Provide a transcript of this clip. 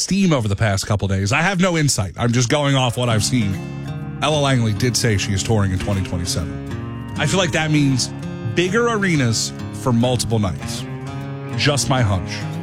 steam over the past couple days. I have no insight. I'm just going off what I've seen. Ella Langley did say she is touring in 2027. I feel like that means bigger arenas for multiple nights. Just my hunch.